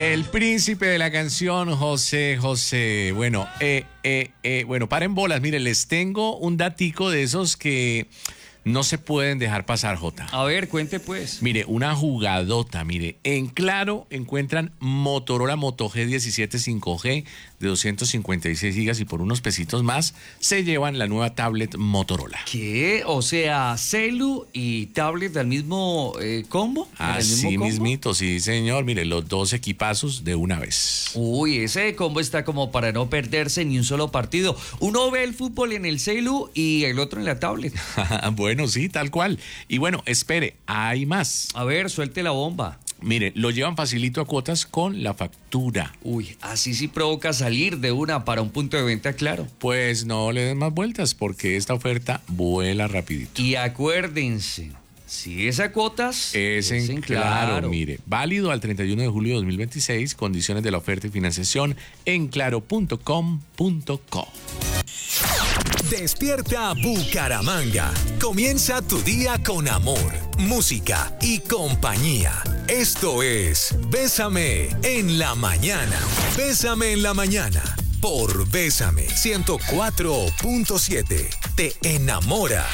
El príncipe de la canción, José José. Bueno, bueno, paren bolas. Miren, les tengo un datico de esos que no se pueden dejar pasar, Jota. A ver, cuente pues. Mire, una jugadota, mire. En Claro encuentran Motorola Moto G17 5G de 256 gigas y por unos pesitos más se llevan la nueva tablet Motorola. ¿Qué? O sea, celu y tablet del mismo combo. Así mismito, sí, señor. Mire, los dos equipazos de una vez. Uy, ese combo está como para no perderse ni un solo partido. Uno ve el fútbol en el celu y el otro en la tablet. Bueno, sí, tal cual. Y bueno, espere, hay más. A ver, suelte la bomba. Mire, lo llevan facilito a cuotas con la factura. Uy, así sí provoca salir de una para un punto de venta, Claro. Pues no le den más vueltas porque esta oferta vuela rapidito. Y acuérdense, si es a cuotas, Es en Claro, mire. Válido al 31 de julio de 2026. Condiciones de la oferta y financiación en claro.com.co. Despierta Bucaramanga. Comienza tu día con amor, música y compañía. Esto es Bésame en la mañana. Bésame en la mañana. Por Bésame 104.7. Te enamora.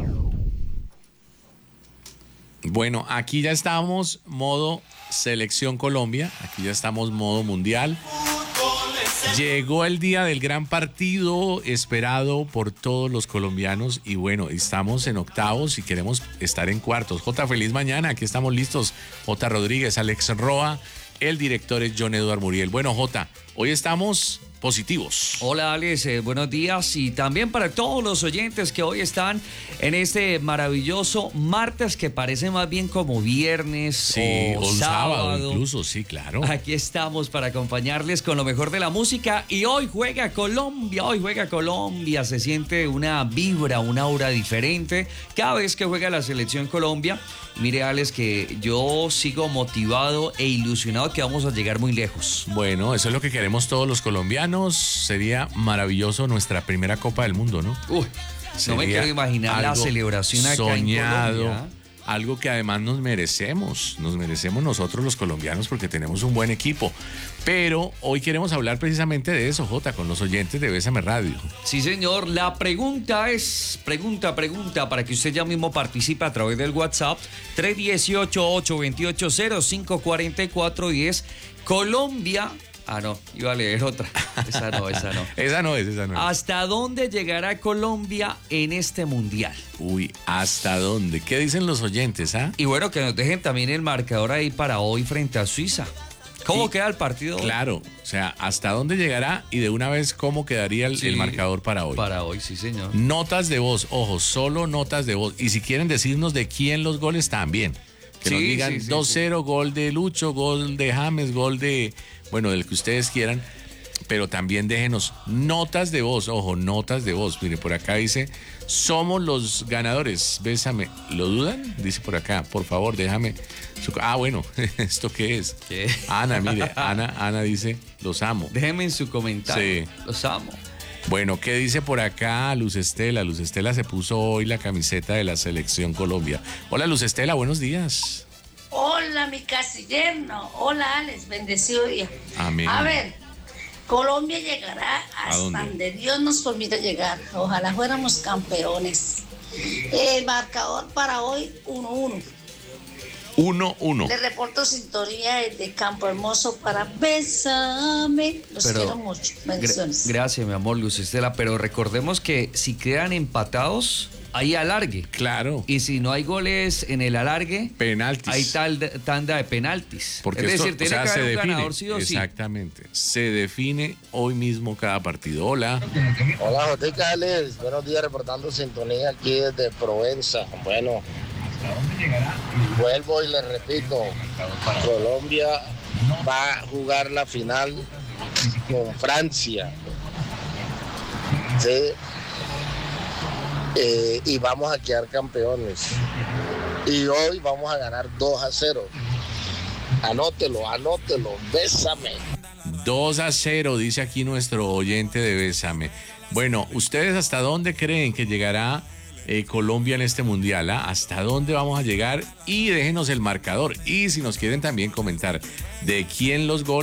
Bueno, aquí ya estamos modo Selección Colombia. Aquí ya estamos modo mundial. Llegó el día del gran partido esperado por todos los colombianos y bueno, estamos en octavos y queremos estar en cuartos. Jota, feliz mañana, aquí estamos listos. Jota Rodríguez, Alex Roa, el director es John Eduardo Muriel. Bueno, Jota, hoy estamos positivos. Hola Alex, buenos días y también para todos los oyentes que hoy están en este maravilloso martes que parece más bien como viernes, sí, o sábado incluso, sí, claro. Aquí estamos para acompañarles con lo mejor de la música y hoy juega Colombia, se siente una vibra, una aura diferente cada vez que juega la selección Colombia. Mire Alex que yo sigo motivado e ilusionado que vamos a llegar muy lejos. Bueno, eso es lo que queremos todos los colombianos. Sería maravilloso nuestra primera Copa del Mundo, ¿no? Uy, no me quiero imaginar la celebración acá soñado, en Colombia. Algo que además nos merecemos nosotros los colombianos porque tenemos un buen equipo. Pero hoy queremos hablar precisamente de eso, Jota, con los oyentes de Bésame Radio. Sí, señor. La pregunta es, para que usted ya mismo participe a través del WhatsApp, 318-828-0544 y es Colombia. Ah, no, iba a leer otra. Esa no. Esa no es. ¿Hasta dónde llegará Colombia en este mundial? Uy, ¿hasta dónde? ¿Qué dicen los oyentes, ah? Y bueno, que nos dejen también el marcador ahí para hoy frente a Suiza. ¿Cómo queda el partido hoy? Claro, o sea, ¿hasta dónde llegará? Y de una vez, ¿cómo quedaría el marcador para hoy? Para hoy, sí, señor. Notas de voz, ojo, solo notas de voz. Y si quieren decirnos de quién los goles, también. Que nos digan 2-0, gol de Lucho, gol de James, gol de... Bueno, del que ustedes quieran, pero también déjenos notas de voz, ojo, notas de voz. Mire, por acá dice, somos los ganadores, Bésame. ¿Lo dudan? Dice por acá, por favor, déjame. Bueno, ¿esto qué es? ¿Qué? Ana, mire, Ana dice, los amo. Déjenme en su comentario, sí. Los amo. Bueno, ¿qué dice por acá Luz Estela? Luz Estela se puso hoy la camiseta de la Selección Colombia. Hola, Luz Estela, buenos días. Hola, mi casi yerno. Hola, Alex, bendecido día. Amén. A ver, Colombia llegará hasta donde Dios nos permita llegar. Ojalá fuéramos campeones. El marcador para hoy, 1-1. 1-1. Le reporto sintonía desde Campo Hermoso para Bésame. Los quiero mucho. Bendiciones. Gracias, mi amor, Luz Estela. Pero recordemos que si quedan empatados, hay alargue. Claro. Y si no hay goles en el alargue, penaltis. Hay tanda de penaltis. Porque es decir, esto, tiene que haber un define, ganador sí o sí. Exactamente. Se define hoy mismo cada partido. Hola. Hola, Jotica Alex. Buenos días, reportando sintonía aquí desde Provenza. Bueno, vuelvo y le repito, Colombia va a jugar la final con Francia. Sí. Y vamos a quedar campeones. Y hoy vamos a ganar 2-0. Anótelo, Bésame. 2-0, dice aquí nuestro oyente de Bésame. Bueno, ¿ustedes hasta dónde creen que llegará Colombia en este mundial? ¿Hasta dónde vamos a llegar? Y déjenos el marcador. Y si nos quieren también comentar de quién los goles.